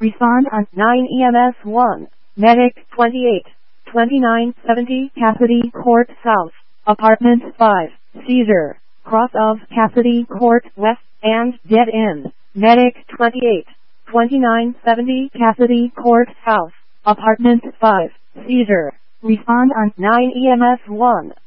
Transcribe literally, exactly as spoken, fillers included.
Respond on nine E M S one. Medic twenty-eight, twenty-nine seventy Cassidy Court South, Apartment five, Seizure, cross of Cassidy Court West, and dead end. Medic twenty-eight, twenty-nine seventy Cassidy Court South, Apartment five, Seizure. Respond on nine E M S one.